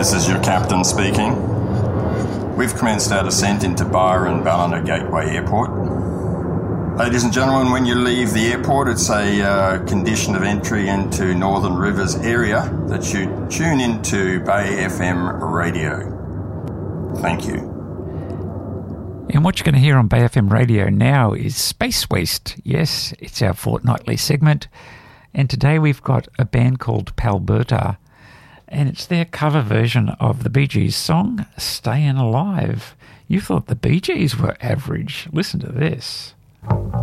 This is your captain speaking. We've commenced our descent into Byron Ballina Gateway Airport. Ladies and gentlemen, when you leave the airport, it's a condition of entry into Northern Rivers area that you tune into Bay FM radio. Thank you. And what you're going to hear on Bay FM radio now is Space Waste. Yes, it's our fortnightly segment. And today we've got a band called Palberta, and it's their cover version of the Bee Gees song, Stayin' Alive. You thought the Bee Gees were average. Listen to this.